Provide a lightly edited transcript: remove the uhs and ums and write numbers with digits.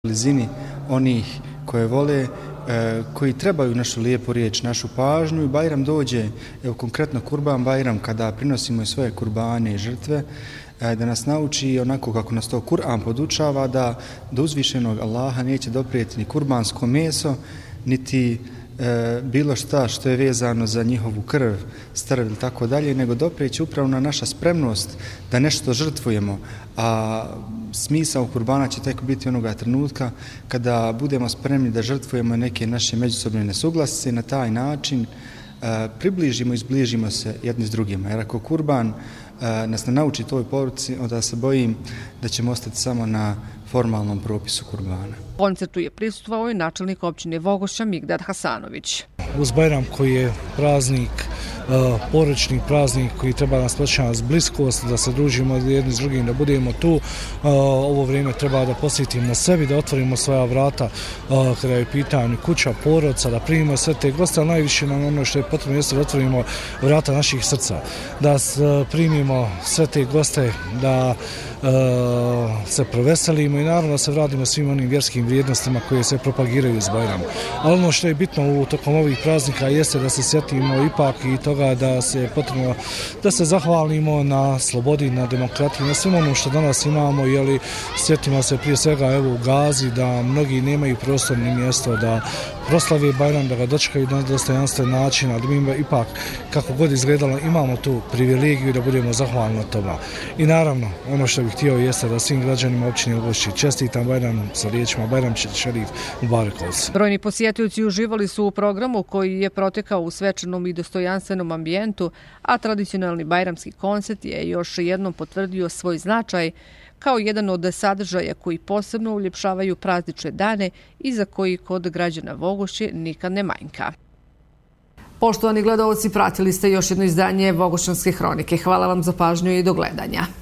blizini onih koje vole, koji trebaju našu lijepu riječ, našu pažnju i Bajram dođe, evo konkretno Kurban Bajram, kada prinosimo svoje kurbane i žrtve, da nas nauči onako kako nas to Kur'an podučava, da do uzvišenog Allaha neće doprijeti ni kurbansko meso, niti bilo šta što je vezano za njihovu krv, strv ili tako dalje, nego doprijeći upravo na naša spremnost da nešto žrtvujemo, a smisao kurbana će tek biti onoga trenutka kada budemo spremni da žrtvujemo neke naše međusobne nesuglasice i na taj način približimo i zbližimo se jedni s drugima. Jer ako kurban nas ne nauči toj poruci, onda se bojim da ćemo ostati samo na formalnom propisu kurbana. Koncertu je prisustvovao i načelnik općine Vogošća Migdad Hasanović. Uz Bajram koji je praznik, porodični praznik koji treba nas počinati bliskost, da se družimo jedni s drugim, da budemo tu. Ovo vrijeme treba da posjetimo na sebi, da otvorimo svoja vrata kada je pitanje kuća, porodica, da primimo sve te goste, ali najviše nam ono što je potrebno jeste da otvorimo vrata naših srca, da primimo sve te goste, da se proveselimo i naravno da se vratimo svim onim vjerskim vrijednostima koje se propagiraju uz Bajram. Ali ono što je bitno u tokom ovih praznika jeste da se sjetimo ipak i toga da se potrebno da se zahvalimo na slobodi, na demokratiji, na svim ono što danas imamo, jeli sjetimo se prije svega evo u Gazi da mnogi nemaju prostor ni mjesto da proslave Bajram, da ga dočekaju na dostojanstven način, ali mi ipak kako god izgledalo imamo tu privilegiju da budemo zahvalni na toga. I naravno ono što bih htio jeste da svim građanima općine Vogošće čestitam Bajram sa riječima Bajram šerif Mubarek olsun. Brojni posjetioci uživali su u programu koji je protekao u svečanom i dostojanstvenom ambijentu, a tradicionalni bajramski koncert je još jednom potvrdio svoj značaj kao jedan od sadržaja koji posebno uljepšavaju praznične dane i za koji kod građana Vogošće nikad ne manjka. Poštovani gledaoci, pratili ste još jedno izdanje Vogošćanske hronike. Hvala vam za pažnju i do gledanja.